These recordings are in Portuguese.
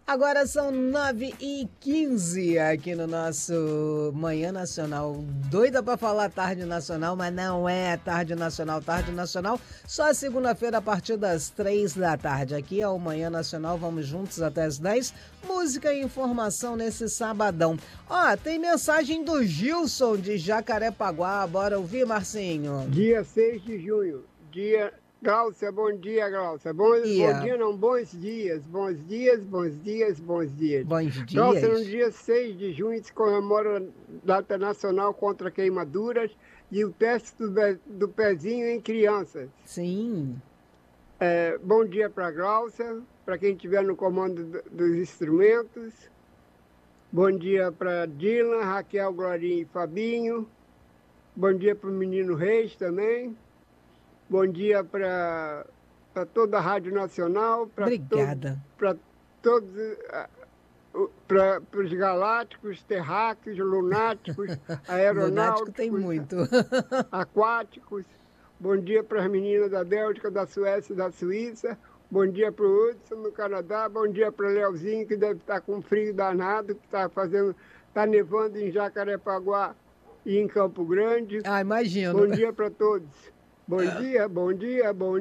Agora são 9h15 aqui no nosso Manhã Nacional. Doida pra falar Tarde Nacional, mas não é Tarde Nacional. Tarde Nacional só segunda-feira a partir das 3 da tarde. Aqui é o Manhã Nacional, vamos juntos até as 10. Música e informação nesse sabadão. Ó, tem mensagem do Gilson de Jacarepaguá. Bora ouvir, Marcinho? Dia 6 de junho, dia... Glaucia, bom dia, Glaucia. Bom dia, não, bons dias. Bons dias. Bons dias. Glaucia, no dia 6 de junho se comemora a Data Nacional contra Queimaduras e o teste do pezinho em crianças. Sim. Bom dia para Glaucia, para quem estiver no comando dos instrumentos. Bom dia para Dylan, Raquel, Glorinha e Fabinho. Bom dia para o Menino Reis também. Bom dia para toda a Rádio Nacional. Obrigada. Para todos, para os galácticos, terráqueos, lunáticos, aeronáuticos. Lunático tem muito. Aquáticos. Bom dia para as meninas da Bélgica, da Suécia e da Suíça. Bom dia para o Hudson, no Canadá. Bom dia para o Leozinho, que deve estar com frio danado, que está nevando em Jacarepaguá e em Campo Grande. Ah, imagino. Bom dia para todos. Bom dia. Bom dia. Bom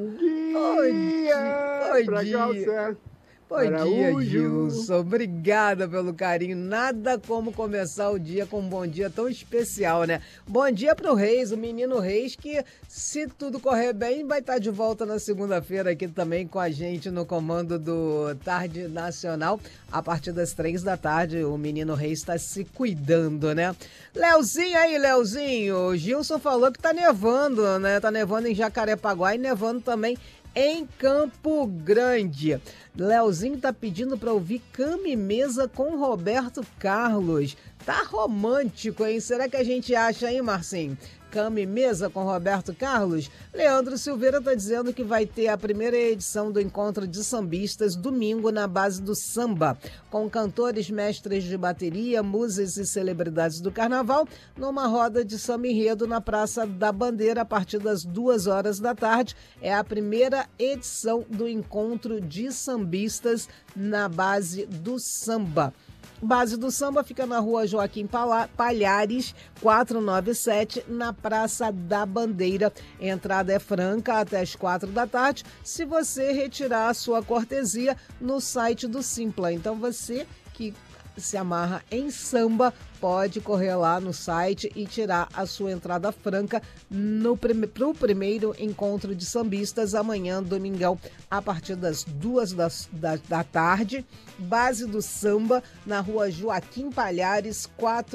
dia, Gilson. Obrigada pelo carinho. Nada como começar o dia com um bom dia tão especial, né? Bom dia pro Reis, o menino Reis, que se tudo correr bem, vai estar de volta na segunda-feira aqui também com a gente no comando do Tarde Nacional. A partir das 3 da tarde, o menino Reis está se cuidando, né? Leozinho, o Gilson falou que tá nevando, né? Tá nevando em Jacarepaguá e nevando também em Campo Grande. Leozinho tá pedindo para ouvir Cama e Mesa com Roberto Carlos. Tá romântico, hein? Será que a gente acha, hein, Marcinho? Cama e Mesa com Roberto Carlos? Leandro Silveira tá dizendo que vai ter a primeira edição do Encontro de Sambistas domingo na base do samba, com cantores, mestres de bateria, musas e celebridades do carnaval, numa roda de samba enredo na Praça da Bandeira a partir das 2 horas da tarde. É a primeira edição do Encontro de Sambistas na base do samba. Base do Samba fica na rua Joaquim Palhares, 497, na Praça da Bandeira. Entrada é franca até as 4 da tarde, se você retirar a sua cortesia no site do Simpla. Então você que se amarra em samba pode correr lá no site e tirar a sua entrada franca para o primeiro encontro de sambistas amanhã, domingão, a partir das 2 da tarde. Base do Samba, na rua Joaquim Palhares,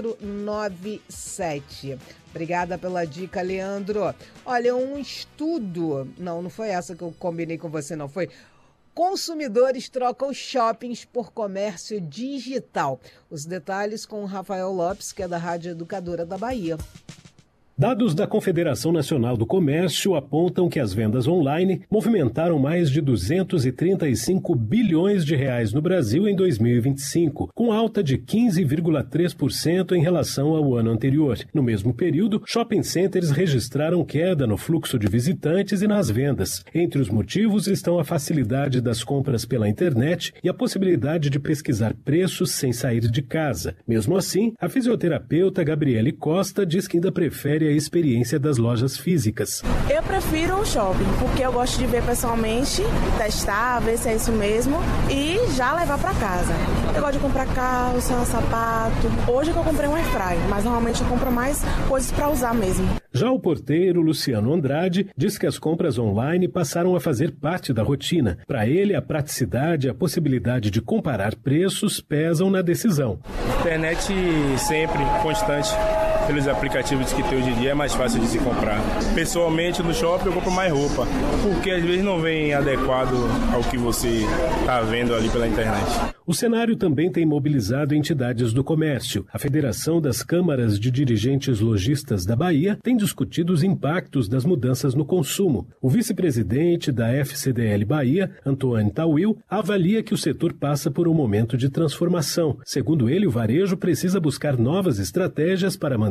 497. Obrigada pela dica, Leandro. Olha, um estudo... Não foi essa que eu combinei com você, não. Foi... Consumidores trocam shoppings por comércio digital. Os detalhes com o Rafael Lopes, que é da Rádio Educadora da Bahia. Dados da Confederação Nacional do Comércio apontam que as vendas online movimentaram mais de 235 bilhões de reais no Brasil em 2025, com alta de 15,3% em relação ao ano anterior. No mesmo período, shopping centers registraram queda no fluxo de visitantes e nas vendas. Entre os motivos estão a facilidade das compras pela internet e a possibilidade de pesquisar preços sem sair de casa. Mesmo assim, a fisioterapeuta Gabriele Costa diz que ainda prefere a experiência das lojas físicas. Eu prefiro o shopping, porque eu gosto de ver pessoalmente, testar, ver se é isso mesmo e já levar para casa. Eu gosto de comprar calça, sapato. Hoje que eu comprei um airfryer, mas normalmente eu compro mais coisas para usar mesmo. Já o porteiro Luciano Andrade diz que as compras online passaram a fazer parte da rotina. Para ele, a praticidade e a possibilidade de comparar preços pesam na decisão. Internet sempre, constante. Pelos aplicativos que tem hoje em dia é mais fácil de se comprar. Pessoalmente, no shopping eu compro mais roupa, porque às vezes não vem adequado ao que você está vendo ali pela internet. O cenário também tem mobilizado entidades do comércio. A Federação das Câmaras de Dirigentes Lojistas da Bahia tem discutido os impactos das mudanças no consumo. O vice-presidente da FCDL Bahia, Antônio Tawil, avalia que o setor passa por um momento de transformação. Segundo ele, o varejo precisa buscar novas estratégias para manter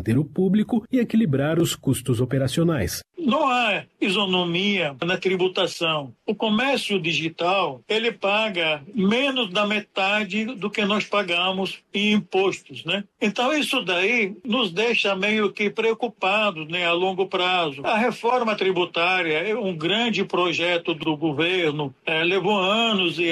manter o público e equilibrar os custos operacionais. Não há isonomia na tributação. O comércio digital, ele paga menos da metade do que nós pagamos em impostos, né? Então isso daí nos deixa meio que preocupados, né, a longo prazo. A reforma tributária é um grande projeto do governo, levou anos e